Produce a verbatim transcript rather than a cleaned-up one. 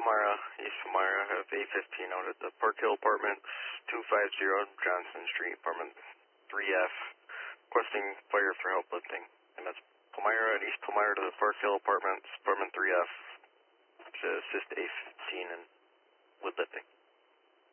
Palmyra, East Palmyra, have A fifteen out at the Park Hill Apartments, two fifty Johnson Street, Apartment three F, requesting fire for help lifting. And that's Palmyra and East Palmyra to the Park Hill Apartments, Apartment three F, to assist A fifteen in with lifting.